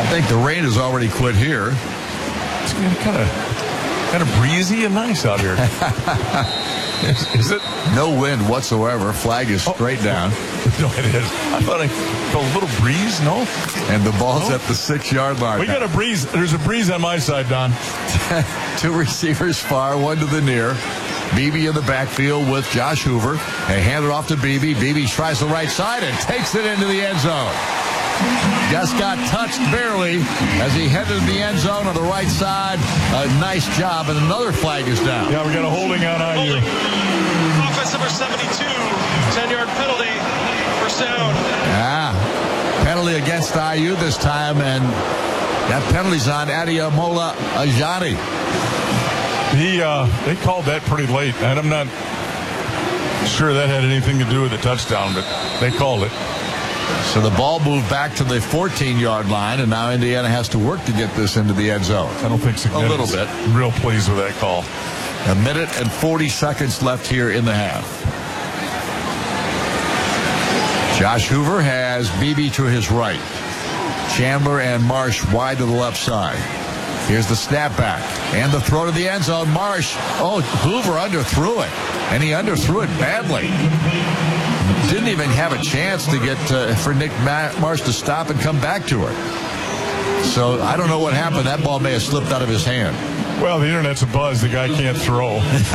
think the rain has already quit here. It's kind of breezy and nice out here. Is it? No wind whatsoever. Flag is straight down. No, it is. I thought I felt a little breeze, no? And the ball's at the 6-yard line. We got a breeze. There's a breeze on my side, Don. 2 receivers far, 1 to the near. Beebe in the backfield with Josh Hoover. They hand it off to Beebe. Beebe tries the right side and takes it into the end zone. Just got touched barely as he headed to the end zone on the right side. A nice job, and another flag is down. Yeah, we got a holding on IU. Offense number 72, 10-yard penalty, first down. Penalty against IU this time, and that penalty's on Adeomola Ajani. They called that pretty late, and I'm not sure that had anything to do with the touchdown, but they called it. So the ball moved back to the 14-yard line, and now Indiana has to work to get this into the end zone. I don't think so. A little bit. Real pleased with that call. 1 minute and 40 seconds left here in the half. Josh Hoover has Beebe to his right. Chandler and Marsh wide to the left side. Here's the snapback and the throw to the end zone. Marsh, Hoover underthrew it, and he underthrew it badly. Didn't even have a chance to get for Nick Marsh to stop and come back to it. So I don't know what happened. That ball may have slipped out of his hand. Well, the internet's a buzz. The guy can't throw.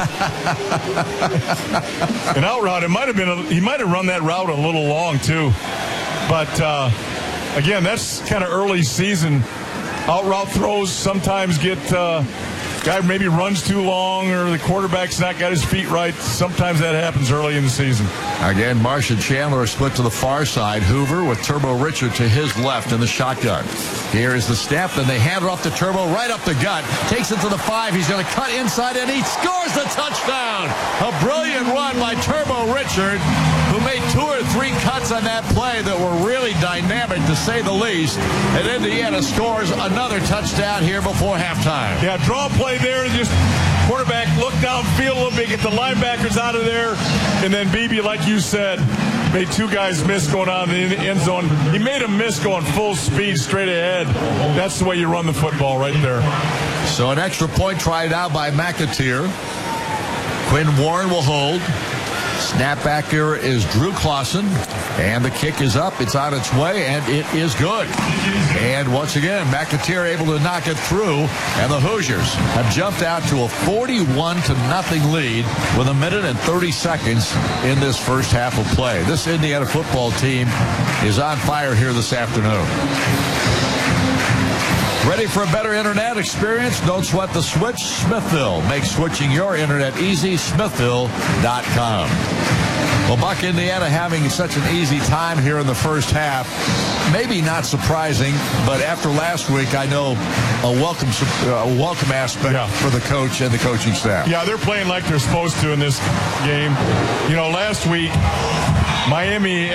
An out route. It might have been. He might have run that route a little long too. But again, that's kind of early season. Out route throws sometimes get guy maybe runs too long, or the quarterback's not got his feet right. Sometimes that happens early in the season. Again, Marsh and Chandler are split to the far side. Hoover with Turbo Richard to his left in the shotgun. Here is the snap, then they hand it off to Turbo right up the gut. Takes it to the 5. He's going to cut inside, and he scores the touchdown. A brilliant run by Turbo Richard, who made 2 or 3 cuts on that play that were really dynamic, to say the least. And Indiana scores another touchdown here before halftime. Yeah, draw play there. Just quarterback look downfield a little bit, get the linebackers out of there, and then Beebe, like you said, made 2 guys miss going on in the end zone. He made them miss going full speed straight ahead. That's the way you run the football right there. So an extra point tried out by McAteer. Quinn Warren will hold. Snapbacker is Drew Clausen, and the kick is up. It's on its way, and it is good. And once again, McAteer able to knock it through, and the Hoosiers have jumped out to a 41-0 lead with 1 minute and 30 seconds in this first half of play. This Indiana football team is on fire here this afternoon. Ready for a better internet experience? Don't sweat the switch. Smithville makes switching your internet easy. Smithville.com. Well, Buck, Indiana having such an easy time here in the first half. Maybe not surprising, but after last week, I know a welcome aspect for the coach and the coaching staff. Yeah, they're playing like they're supposed to in this game. You know, last week, Miami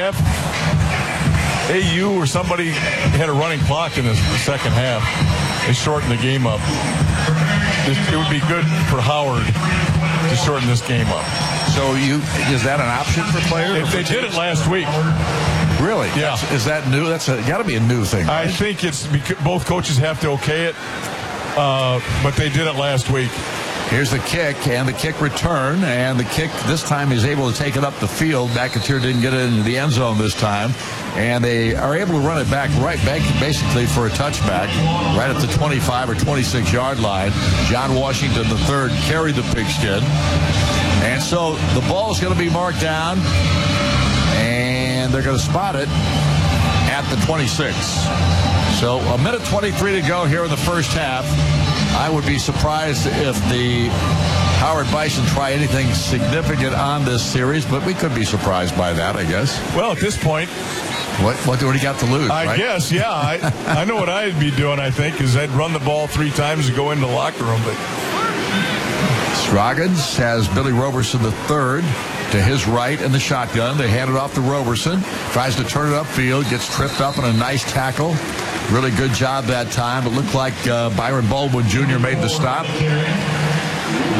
AU or somebody had a running clock in the second half. They shortened the game up. It would be good for Howard to shorten this game up. So is that an option for players? If they did it last week. Really? Yeah. Is that new? That's got to be a new thing. I think it's because both coaches have to okay it, but they did it last week. Here's the kick, and the kick return, and the kick this time is able to take it up the field. McAteer didn't get it into the end zone this time, and they are able to run it back basically for a touchback right at the 25 or 26-yard line. John Washington III carried the pigskin, and so the ball is going to be marked down, and they're going to spot it at the 26. So 1 minute 23 to go here in the first half. I would be surprised if the Howard Bison try anything significant on this series, but we could be surprised by that, I guess. Well, at this point, what do you got to lose? I guess, yeah. I know what I'd be doing, I think, is I'd run the ball 3 times and go into the locker room. But Scroggins has Billy Roberson III to his right in the shotgun. They hand it off to Roberson. Tries to turn it upfield. Gets tripped up on a nice tackle. Really good job that time. It looked like Byron Baldwin Jr. made the stop.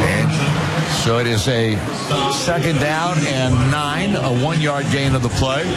And so it is a 2nd down and 9, a 1-yard gain of the play.